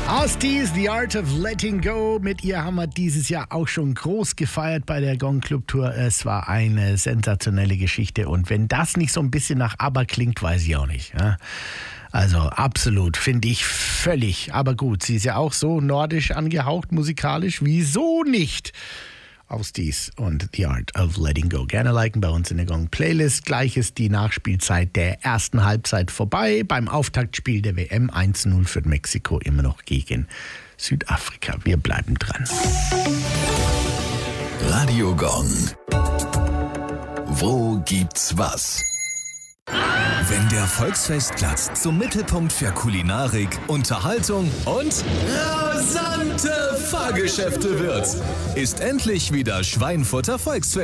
Astis, The Art of Letting Go. Mit ihr haben wir dieses Jahr auch schon groß gefeiert bei der Gong Club Tour. Es war eine sensationelle Geschichte. Und wenn das nicht so ein bisschen nach ABBA klingt, weiß ich auch nicht. Ja? Also absolut, finde ich völlig. Aber gut, sie ist ja auch so nordisch angehaucht, musikalisch. Wieso nicht? Astis und The Art of Letting Go. Gerne liken bei uns in der Gong Playlist. Gleich ist die Nachspielzeit der ersten Halbzeit vorbei. Beim Auftaktspiel der WM 1-0 für Mexiko immer noch gegen Südafrika. Wir bleiben dran. Radio Gong. Wo gibt's was? Wenn der Volksfestplatz zum Mittelpunkt für Kulinarik, Unterhaltung und rasante Fahrgeschäfte wird, ist endlich wieder Schweinfurter Volksfest.